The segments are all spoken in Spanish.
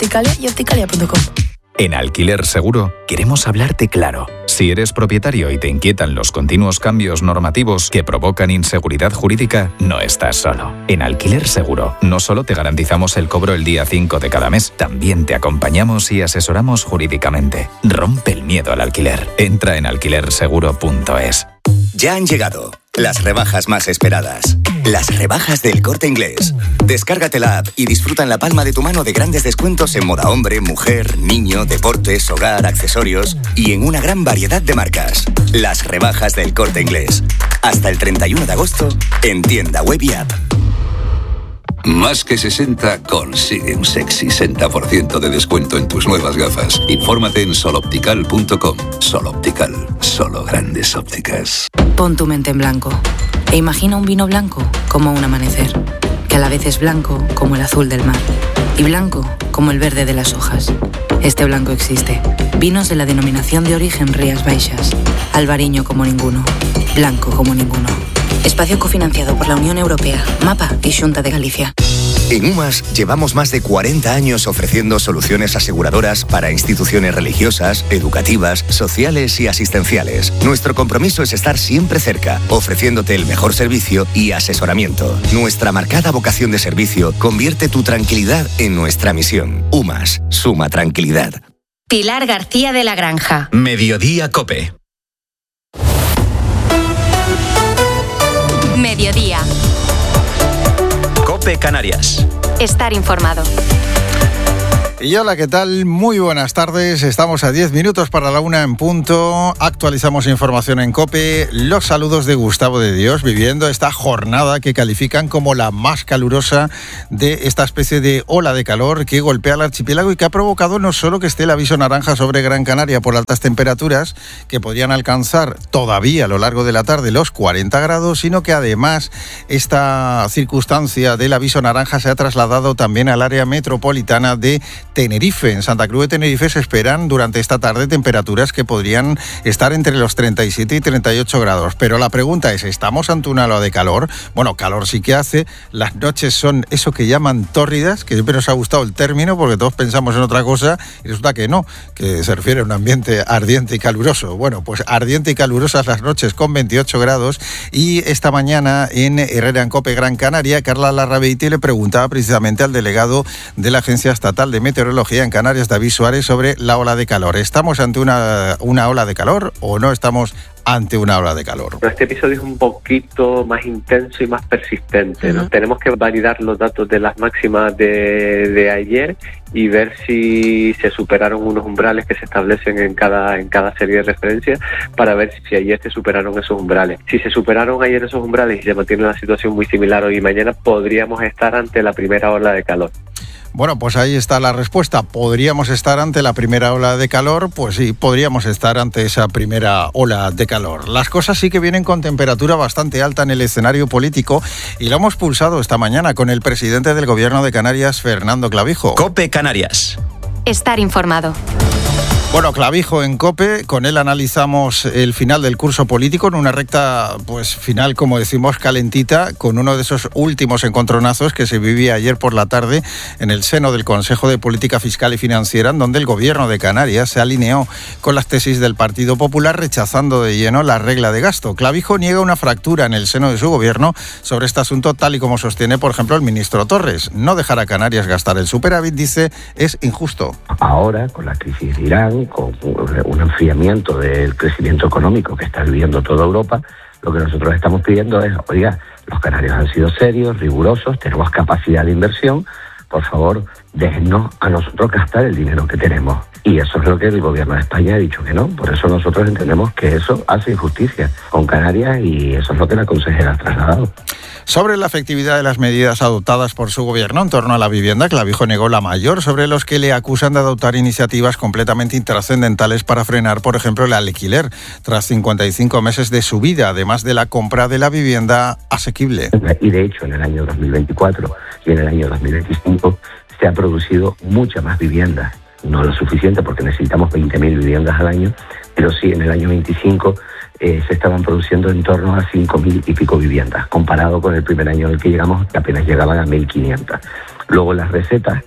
Opticalia y opticalia.com. En Alquiler Seguro queremos hablarte claro. Si eres propietario y te inquietan los continuos cambios normativos que provocan inseguridad jurídica, no estás solo. En Alquiler Seguro no solo te garantizamos el cobro el día 5 de cada mes, también te acompañamos y asesoramos jurídicamente. Rompe el miedo al alquiler. Entra en alquilerseguro.es. Ya han llegado las rebajas más esperadas. Las rebajas del Corte Inglés. Descárgate la app y disfruta en la palma de tu mano de grandes descuentos en moda hombre, mujer, niño, deportes, hogar, accesorios y en una gran variedad de marcas. Las rebajas del Corte Inglés. Hasta el 31 de agosto en tienda web y app. Más que 60 consigue un sexy 60% de descuento en tus nuevas gafas. Infórmate en soloptical.com. Soloptical, solo grandes ópticas. Pon tu mente en blanco e imagina un vino blanco como un amanecer, que a la vez es blanco como el azul del mar y blanco como el verde de las hojas. Este blanco existe. Vinos de la denominación de origen Rías Baixas. Albariño como ninguno. Blanco como ninguno. Espacio cofinanciado por la Unión Europea, MAPA y Xunta de Galicia. En UMAS llevamos más de 40 años ofreciendo soluciones aseguradoras para instituciones religiosas, educativas, sociales y asistenciales. Nuestro compromiso es estar siempre cerca, ofreciéndote el mejor servicio y asesoramiento. Nuestra marcada vocación de servicio convierte tu tranquilidad en nuestra misión. UMAS, suma tranquilidad. Pilar García de la Granja. Mediodía COPE. Mediodía. COPE Canarias. Estar informado. Y hola, ¿qué tal? Muy buenas tardes. Estamos a 10 minutos para la 1 en punto. Actualizamos información en COPE. Los saludos de Gustavo de Dios, viviendo esta jornada que califican como la más calurosa de esta especie de ola de calor que golpea el archipiélago y que ha provocado no solo que esté el aviso naranja sobre Gran Canaria por altas temperaturas, que podrían alcanzar todavía a lo largo de la tarde los 40 grados, sino que además esta circunstancia del aviso naranja se ha trasladado también al área metropolitana de Tenerife. En Santa Cruz de Tenerife se esperan durante esta tarde temperaturas que podrían estar entre los 37 y 38 grados. Pero la pregunta es, ¿estamos ante una ola de calor? Bueno, calor sí que hace. Las noches son eso que llaman tórridas, que siempre nos ha gustado el término porque todos pensamos en otra cosa y resulta que no, que se refiere a un ambiente ardiente y caluroso. Bueno, pues ardiente y calurosas las noches con 28 grados. Y esta mañana en Herrera en COPE Gran Canaria, Carla Larrabeiti le preguntaba precisamente al delegado de la Agencia Estatal de Meteorología en Canarias, David Suárez, sobre la ola de calor. ¿Estamos ante una ola de calor o no estamos ante una ola de calor? Este episodio es un poquito más intenso y más persistente, ¿no? Tenemos que validar los datos de las máximas de ayer y ver si se superaron unos umbrales que se establecen en cada serie de referencias para ver si ayer se superaron esos umbrales. Si se superaron ayer esos umbrales y se mantiene una situación muy similar hoy y mañana, podríamos estar ante la primera ola de calor. Bueno, pues ahí está la respuesta. ¿Podríamos estar ante la primera ola de calor? Pues sí, podríamos estar ante esa primera ola de calor. Las cosas sí que vienen con temperatura bastante alta en el escenario político y lo hemos pulsado esta mañana con el presidente del Gobierno de Canarias, Fernando Clavijo. COPE Canarias. Estar informado. Bueno, Clavijo en COPE, con él analizamos el final del curso político en una recta pues final, como decimos, calentita, con uno de esos últimos encontronazos que se vivía ayer por la tarde en el seno del Consejo de Política Fiscal y Financiera, en donde el Gobierno de Canarias se alineó con las tesis del Partido Popular, rechazando de lleno la regla de gasto. Clavijo niega una fractura en el seno de su gobierno sobre este asunto, tal y como sostiene, por ejemplo, el ministro Torres. No dejar a Canarias gastar el superávit, dice, es injusto. Ahora, con la crisis de Irán, con un enfriamiento del crecimiento económico que está viviendo toda Europa, lo que nosotros estamos pidiendo es, oiga, los canarios han sido serios, rigurosos, tenemos capacidad de inversión, por favor, déjennos a nosotros gastar el dinero que tenemos. Y eso es lo que el gobierno de España ha dicho que no. Por eso nosotros entendemos que eso hace injusticia con Canarias y eso es lo que la consejera ha trasladado. Sobre la efectividad de las medidas adoptadas por su gobierno en torno a la vivienda, Clavijo negó la mayor, sobre los que le acusan de adoptar iniciativas completamente intrascendentales para frenar, por ejemplo, el alquiler, tras 55 meses de subida, además de la compra de la vivienda asequible. Y de hecho, en el año 2024 y en el año 2025 se ha producido mucha más vivienda. No lo suficiente porque necesitamos 20.000 viviendas al año, pero sí en el año 25 se estaban produciendo en torno a 5.000 y pico viviendas, comparado con el primer año en el que llegamos, que apenas llegaban a 1.500. Luego las recetas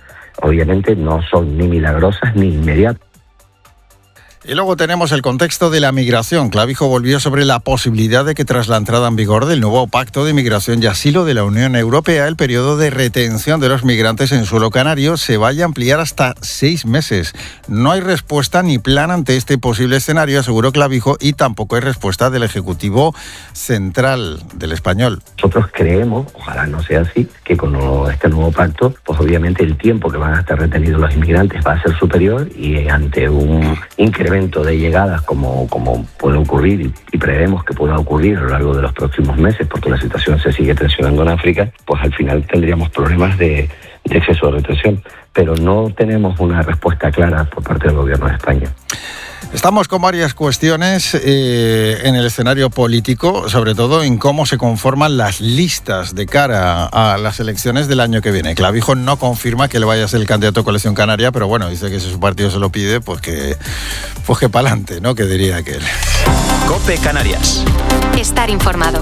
obviamente no son ni milagrosas ni inmediatas. Y luego tenemos el contexto de la migración. Clavijo volvió sobre la posibilidad de que tras la entrada en vigor del nuevo Pacto de Migración y Asilo de la Unión Europea, el periodo de retención de los migrantes en suelo canario se vaya a ampliar hasta 6 meses. No hay respuesta ni plan ante este posible escenario, aseguró Clavijo, y tampoco hay respuesta del Ejecutivo Central del Español. Nosotros creemos, ojalá no sea así, que con este nuevo pacto, pues obviamente el tiempo que van a estar retenidos los inmigrantes va a ser superior y ante un incremento de llegadas como puede ocurrir y prevemos que pueda ocurrir a lo largo de los próximos meses, porque la situación se sigue tensionando en África, pues al final tendríamos problemas de exceso de retención, pero no tenemos una respuesta clara por parte del Gobierno de España. Estamos con varias cuestiones en el escenario político, sobre todo en cómo se conforman las listas de cara a las elecciones del año que viene. Clavijo no confirma que le vaya a ser el candidato a Coalición Canaria, pero bueno, dice que si su partido se lo pide, pues que pa'lante, ¿no? Que diría aquel. COPE Canarias. Estar informado.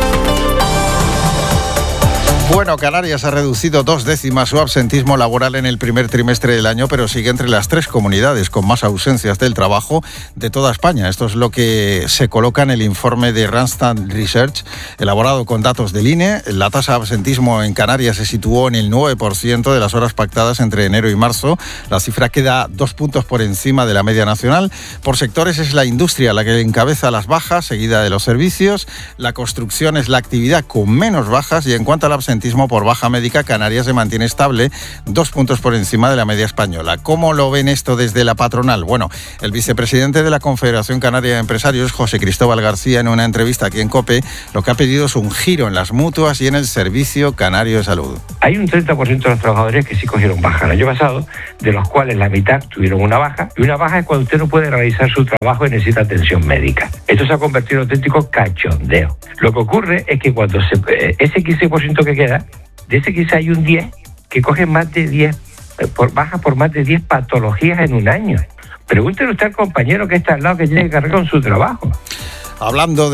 Bueno, Canarias ha reducido 2 décimas su absentismo laboral en el primer trimestre del año, pero sigue entre las 3 comunidades con más ausencias del trabajo de toda España. Esto es lo que se coloca en el informe de Randstad Research, elaborado con datos del INE. La tasa de absentismo en Canarias se situó en el 9% de las horas pactadas entre enero y marzo. La cifra queda 2 puntos por encima de la media nacional. Por sectores es la industria la que encabeza las bajas, seguida de los servicios. La construcción es la actividad con menos bajas, y en cuanto al absentismo por baja médica, Canarias se mantiene estable, 2 puntos por encima de la media española. ¿Cómo lo ven esto desde la patronal? Bueno, el vicepresidente de la Confederación Canaria de Empresarios, José Cristóbal García, en una entrevista aquí en COPE, lo que ha pedido es un giro en las mutuas y en el Servicio Canario de Salud. Hay un 30% de los trabajadores que sí cogieron baja el año pasado, de los cuales la mitad tuvieron una baja, y una baja es cuando usted no puede realizar su trabajo y necesita atención médica. Esto se ha convertido en un auténtico cachondeo. Lo que ocurre es que cuando ese 15% que queda, de ese 15 hay un 10 que coge más de 10, baja por más de 10 patologías en un año. Pregúntele usted al compañero que está al lado, que tiene que cargar con su trabajo. Hablando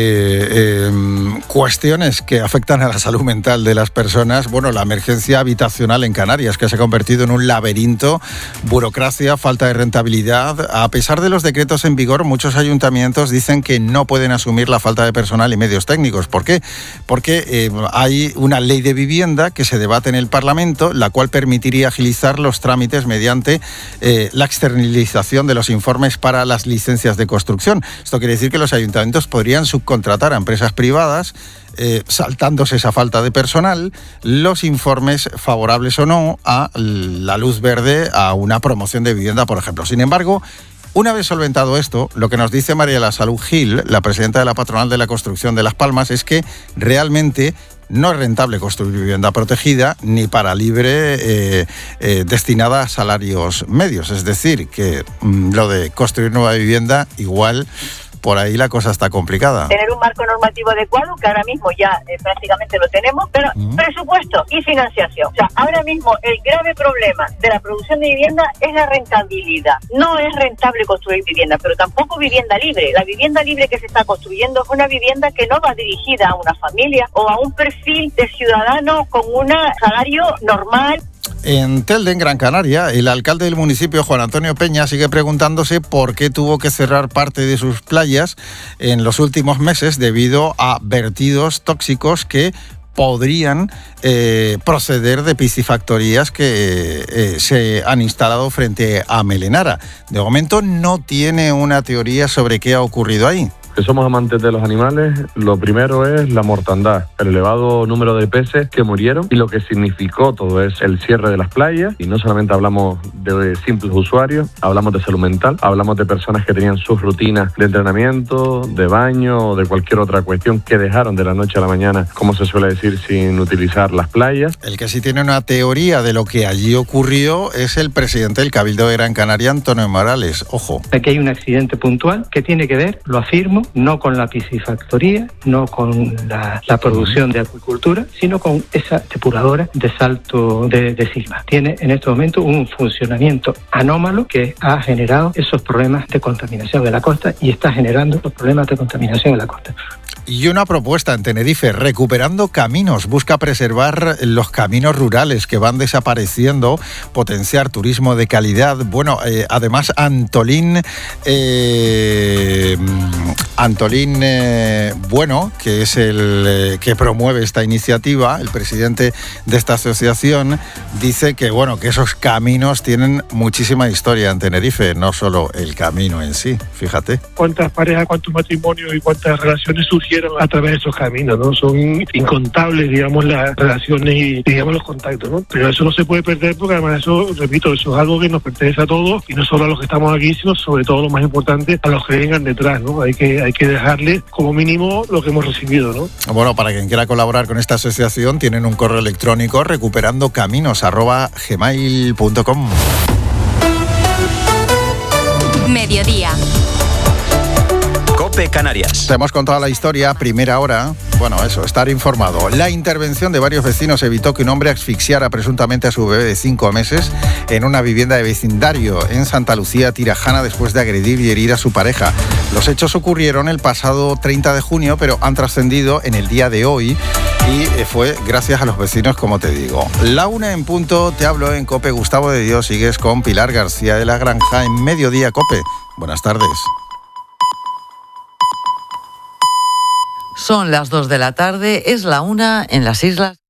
de cuestiones que afectan a la salud mental de las personas, bueno, la emergencia habitacional en Canarias, que se ha convertido en un laberinto, burocracia, falta de rentabilidad. A pesar de los decretos en vigor, muchos ayuntamientos dicen que no pueden asumir la falta de personal y medios técnicos. ¿Por qué? Porque hay una ley de vivienda que se debate en el Parlamento, la cual permitiría agilizar los trámites mediante la externalización de los informes para las licencias de construcción. Esto quiere decir que los ayuntamientos podrían subcontratar a empresas privadas, saltándose esa falta de personal, los informes favorables o no a la luz verde a una promoción de vivienda, por ejemplo. Sin embargo, una vez solventado esto, lo que nos dice María La Salud Gil, la presidenta de la Patronal de la Construcción de Las Palmas, es que realmente no es rentable construir vivienda protegida ni para libre destinada a salarios medios. Es decir, que lo de construir nueva vivienda, igual por ahí la cosa está complicada. Tener un marco normativo adecuado, que ahora mismo ya prácticamente lo tenemos, pero presupuesto y financiación. O sea, ahora mismo el grave problema de la producción de vivienda es la rentabilidad. No es rentable construir vivienda, pero tampoco vivienda libre. La vivienda libre que se está construyendo es una vivienda que no va dirigida a una familia o a un perfil de ciudadano con un salario normal. En Telde, en Gran Canaria, el alcalde del municipio, Juan Antonio Peña, sigue preguntándose por qué tuvo que cerrar parte de sus playas en los últimos meses debido a vertidos tóxicos que podrían proceder de piscifactorías que se han instalado frente a Melenara. De momento no tiene una teoría sobre qué ha ocurrido ahí. Que somos amantes de los animales, lo primero es la mortandad, el elevado número de peces que murieron y lo que significó todo es el cierre de las playas. Y no solamente hablamos de simples usuarios, hablamos de salud mental, hablamos de personas que tenían sus rutinas de entrenamiento, de baño o de cualquier otra cuestión que dejaron de la noche a la mañana, como se suele decir, sin utilizar las playas. El que sí tiene una teoría de lo que allí ocurrió es el presidente del Cabildo de Gran Canaria, Antonio Morales. Ojo. Aquí hay un accidente puntual que tiene que ver, lo afirmo, no con la piscifactoría, no con la producción de acuicultura, sino con esa depuradora de Salto de Sigma. Tiene en este momento un funcionamiento anómalo que ha generado esos problemas de contaminación de la costa y está generando los problemas de contaminación en la costa. Y una propuesta en Tenerife, Recuperando Caminos, busca preservar los caminos rurales que van desapareciendo, potenciar turismo de calidad. Bueno, además Antolín Bueno, que es el que promueve esta iniciativa, el presidente de esta asociación, dice que bueno, que esos caminos tienen muchísima historia en Tenerife, no solo el camino en sí, fíjate. Cuántas parejas, cuántos matrimonios y cuántas relaciones surgieron a través de esos caminos, ¿no? Son incontables, digamos, las relaciones y, digamos, los contactos, ¿no? Pero eso no se puede perder porque además eso, repito, eso es algo que nos pertenece a todos y no solo a los que estamos aquí, sino sobre todo, lo más importante, a los que vengan detrás, ¿no? Hay que dejarles como mínimo lo que hemos recibido, ¿no? Bueno, para quien quiera colaborar con esta asociación, tienen un correo electrónico, recuperandocaminos@gmail.com. Mediodía. COPE Canarias. Te hemos contado la historia, primera hora. Bueno, eso, estar informado. La intervención de varios vecinos evitó que un hombre asfixiara presuntamente a su bebé de 5 meses en una vivienda de vecindario en Santa Lucía, Tirajana, después de agredir y herir a su pareja. Los hechos ocurrieron el pasado 30 de junio, pero han trascendido en el día de hoy y fue gracias a los vecinos, como te digo. La 1 en punto, te hablo en COPE Gustavo de Dios, sigues con Pilar García de la Granja en Mediodía COPE. Buenas tardes. Son las 2 de la tarde, es la 1 en las islas.